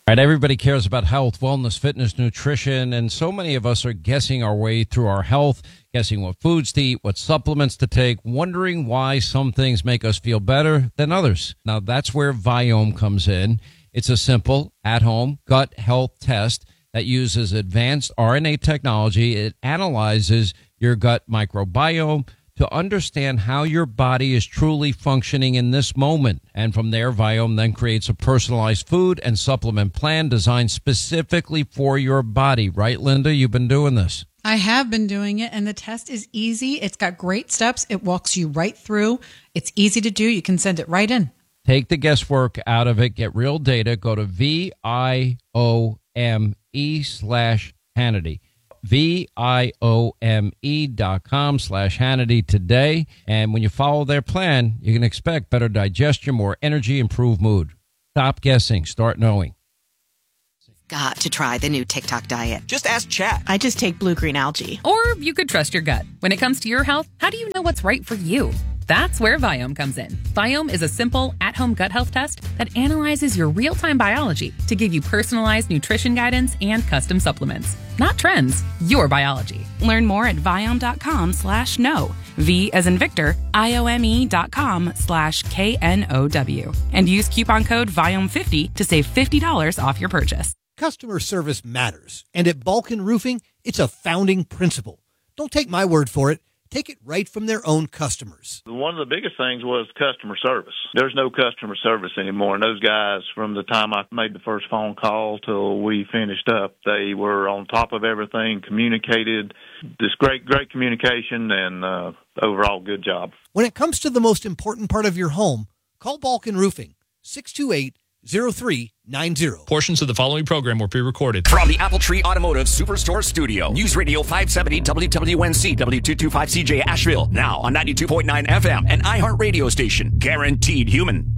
Right, everybody cares about health, wellness, fitness, nutrition, and so many of us are guessing our way through our health, guessing what foods to eat, what supplements to take, wondering why some things make us feel better than others. Now, that's where Viome comes in. It's a simple, at-home gut health test that uses advanced RNA technology. It analyzes your gut microbiome to understand how your body is truly functioning in this moment. And from there, Viome then creates a personalized food and supplement plan designed specifically for your body. Right, Linda? You've been doing this. I have been doing it, and the test is easy. It's got great steps. It walks you right through. It's easy to do. You can send it right in. Take the guesswork out of it. Get real data. Go to VIOME/Hannity. VIOME.com/Hannity today. And when you follow their plan, you can expect better digestion, more energy, improved mood. Stop guessing. Start knowing. Got to try the new TikTok diet. Just ask Chat. I just take blue-green algae. Or you could trust your gut. When it comes to your health, how do you know what's right for you? That's where Viome comes in. Viome is a simple, at-home gut health test that analyzes your real-time biology to give you personalized nutrition guidance and custom supplements. Not trends, your biology. Learn more at Viome.com/know. V as in Victor, IOME.com/KNOW. And use coupon code Viome50 to save $50 off your purchase. Customer service matters, and at Balkan Roofing, it's a founding principle. Don't take my word for it. Take it right from their own customers. One of the biggest things was customer service. There's no customer service anymore. And those guys, from the time I made the first phone call till we finished up, they were on top of everything, communicated, this great communication, and overall good job. When it comes to the most important part of your home, call Balkan Roofing, 628-0390. Portions of the following program were pre-recorded. From the Apple Tree Automotive Superstore Studio, News Radio 570 WWNC, W225CJ Asheville, now on 92.9 FM, an iHeart radio station, guaranteed human.